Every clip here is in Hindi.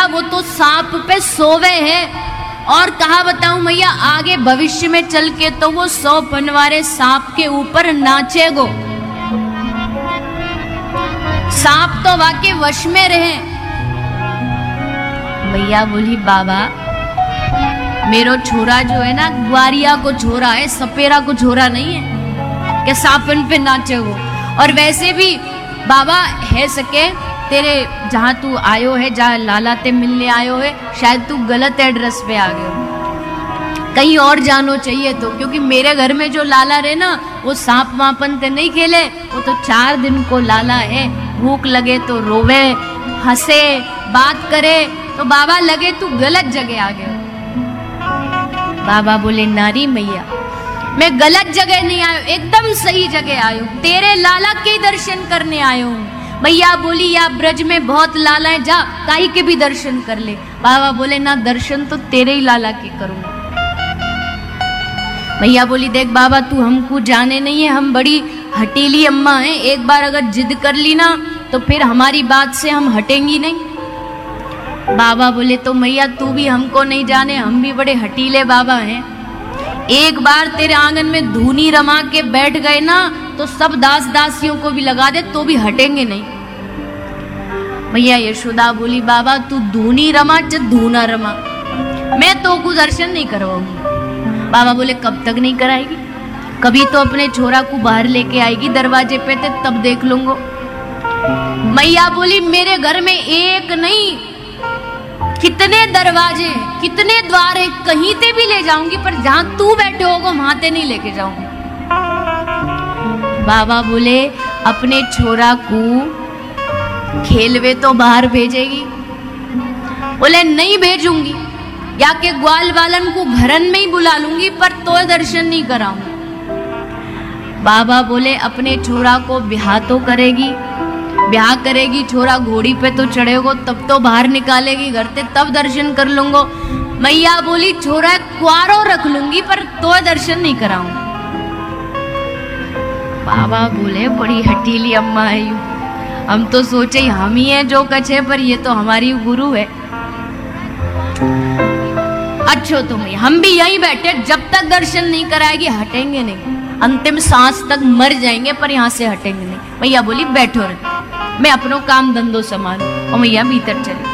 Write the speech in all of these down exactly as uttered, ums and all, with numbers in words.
मैया वो तो सांप पे सोवे है। और कहा बताऊं मैया, आगे भविष्य में चल के तो वो सौ पनवारे सांप के ऊपर नाचेगो। सांप तो वाके वश में रहे। मैया बोली बाबा, मेरो छोरा जो है ना, ग्वारिया को छोरा है, सपेरा को छोरा नहीं है कि सांपन पे नाचेगो। और वैसे भी बाबा है सके तेरे जहाँ तू आयो है, जहाँ लाला ते मिलने आयो है, शायद तू गलत एड्रेस पे आ गए हो, कहीं और जानो चाहिए तो। क्योंकि मेरे घर में जो लाला रहे ना, वो सांप वापन ते नहीं खेले, वो तो चार दिन को लाला है। भूख लगे तो रोवे, हंसे, बात करे, तो बाबा लगे तू गलत जगह आ गए। बाबा बोले नारी मैया, मैं गलत जगह नहीं आयो, एकदम सही जगह आयो, तेरे लाला के दर्शन करने आयो हूँ। मैया बोली या ब्रज में बहुत लाला है, जा काई के भी दर्शन कर ले। बाबा बोले ना, दर्शन तो तेरे ही लाला के करूंगा। मैया बोली देख बाबा, तू हमको जाने नहीं है, हम बड़ी हटीली अम्मा हैं, एक बार अगर जिद कर ली ना तो फिर हमारी बात से हम हटेंगी नहीं। बाबा बोले तो मैया तू भी हमको नहीं जाने, हम भी बड़े हटीले बाबा हैं। एक बार तेरे आंगन में धूनी रमा के बैठ गए ना तो सब दास दासियों को भी लगा दे तो भी हटेंगे नहीं। मैया यशोदा बोली बाबा तू धूनी रमा च धूना रमा, मैं तो को दर्शन नहीं करवाऊंगी। बाबा बोले कब तक नहीं कराएगी? कभी तो अपने छोरा को बाहर लेके आएगी दरवाजे पे ते तब देख लूंगो। मैया बोली मेरे घर में एक नहीं कितने दरवाजे कितने द्वार है, कहीं ते भी ले जाऊंगी, पर जहां तू बैठे होगा वहां ते नहीं लेके जाऊंगी। बाबा बोले अपने छोरा को खेलवे तो बाहर भेजेगी? बोले नहीं भेजूंगी, या के ग्वाल वालन को घरन में ही बुला लूंगी, पर तो दर्शन नहीं कराऊंगी। बाबा बोले अपने छोरा को ब्याह तो करेगी, ब्याह करेगी, छोरा घोड़ी पे तो चढ़ेगो, तब तो बाहर निकालेगी घर से, तब दर्शन कर लूंगो। मैया बोली छोरा क्वारो रख लूंगी, पर तो दर्शन नहीं कराऊंगी। बाबा बोले बड़ी हटीली अम्मा है यू, हम तो सोचे हम ही हैं जो कछे, पर ये तो हमारी गुरु है। अच्छो तो मैया हम भी यहीं बैठे, जब तक दर्शन नहीं कराएगी हटेंगे नहीं, अंतिम सांस तक मर जाएंगे पर यहाँ से हटेंगे नहीं। मैया बोली बैठो रे, मैं अपनो काम धंधो संभालू। और मैया भीतर चले।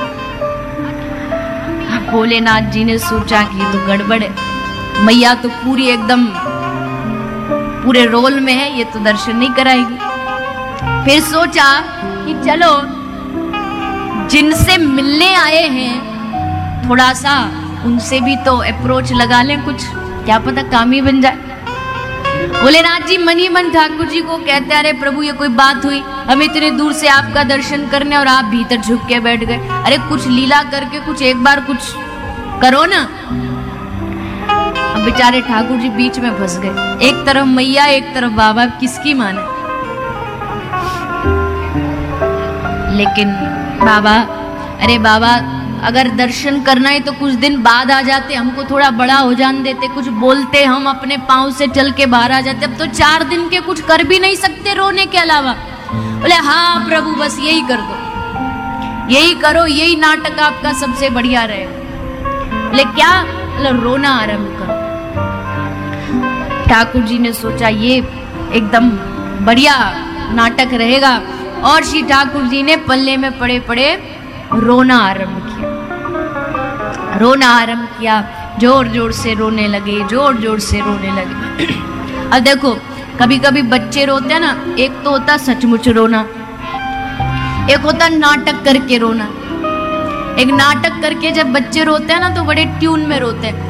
भोलेनाथ जी ने सोचा कि ये तो गड़बड़ है, मैया तो पूरी एकदम पूरे रोल में है, ये तो दर्शन नहीं कराएगी। फिर सोचा कि चलो जिनसे मिलने आए हैं थोड़ा सा उनसे भी तो अप्रोच लगा लें, कुछ क्या पता काम ही बन जाए। भोलेनाथ जी मन ही मन ठाकुर जी को कहते अरे प्रभु ये कोई बात हुई, हम इतने दूर से आपका दर्शन करने और आप भीतर झुक के बैठ गए, अरे कुछ लीला करके कुछ एक बार कुछ करो ना। अब बेचारे ठाकुर जी बीच में फंस गए, एक तरफ मैया एक तरफ बाबा, किसकी माने। लेकिन बाबा अरे बाबा अगर दर्शन करना है तो कुछ दिन बाद आ जाते, हमको थोड़ा बड़ा हो जाने देते, कुछ बोलते, हम अपने पाँव से चल के बाहर आ जाते। अब तो चार दिन के कुछ कर भी नहीं सकते रोने के अलावा। बोले हाँ प्रभु बस यही कर दो, यही करो, यही नाटक आपका सबसे बढ़िया रहेगा। बोले क्या? बोले रोना आरंभ करो। ठाकुर जी ने सोचा ये एकदम बढ़िया नाटक रहेगा, और श्री ठाकुर जी ने पल्ले में पड़े पड़े रोना आरंभ किया। रोना आरंभ किया, जोर जोर से रोने लगे, जोर जोर से रोने लगे। अब देखो कभी कभी बच्चे रोते हैं ना, एक तो होता सचमुच रोना, एक होता नाटक करके रोना। एक नाटक करके जब बच्चे रोते हैं ना तो बड़े ट्यून में रोते हैं,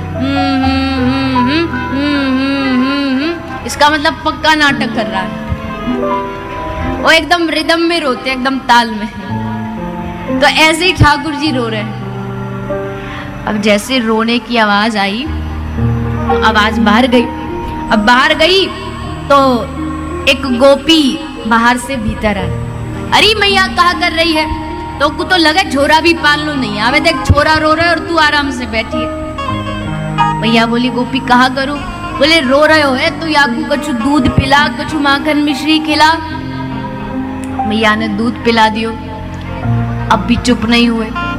इसका मतलब पक्का नाटक कर रहा है। वो एकदम रिदम में रोते हैं, एकदम ताल में। तो ऐसे ही ठाकुर जी रो रहे हैं। अब जैसे रोने की आवाज आई तो आवाज बाहर गई। अब बाहर गई तो एक गोपी बाहर से भीतर आई। अरे मैया कहा कर रही है? तो को तो लगे छोरा भी पाल लो, नहीं आवे देख छोरा रो रहा है और तू आराम से बैठी है। मैया बोली गोपी कहा करूं? बोले रो रहे हो है तो याकू कछु दूध पिला, कछु माखन मिश्री खिला। मैया ने दूध पिला दियो, अब भी चुप नहीं हुए।